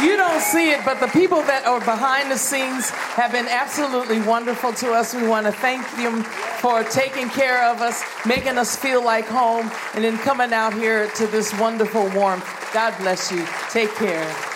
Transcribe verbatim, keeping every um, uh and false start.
You don't see it, but the people that are behind the scenes have been absolutely wonderful to us. We want to thank them for taking care of us, making us feel like home, and then coming out here to this wonderful warmth. God bless you. Take care.